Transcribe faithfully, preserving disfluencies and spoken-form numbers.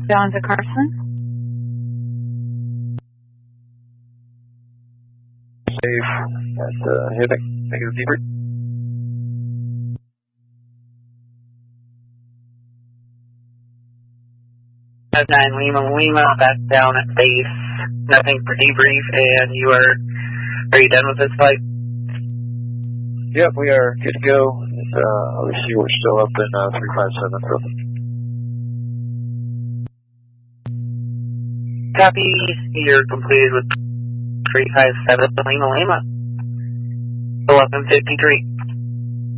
Down to Carson. Safe at uh, Hibbing. Negative debrief. nine Lima Lima, back down at base. Nothing for debrief, and you are, are you done with this flight? Yep, we are good to go. And, uh, obviously, we're still up in uh, three five seven. Copy. You're completed with three five seven Lima Lima. eleven fifty-three.